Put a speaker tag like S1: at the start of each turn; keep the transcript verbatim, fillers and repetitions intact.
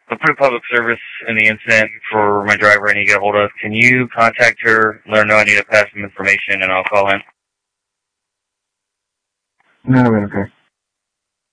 S1: I'll put a public service in the incident for my driver I need to get a hold of. Can you contact her, let her know I need to pass some information, and I'll call in?
S2: No, okay.